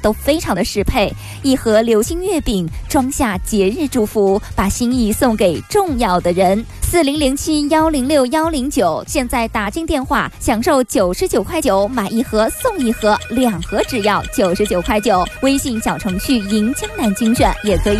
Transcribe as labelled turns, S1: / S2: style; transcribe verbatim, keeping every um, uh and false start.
S1: 都非常的适配。一盒流心月饼装下节日祝福，把心意送给重要的人。四零零七幺零六幺零九，现在打进电话享受九十九块九买一盒送一盒，两盒只要九十九块九。微信小程序“赢江南精选”也可以。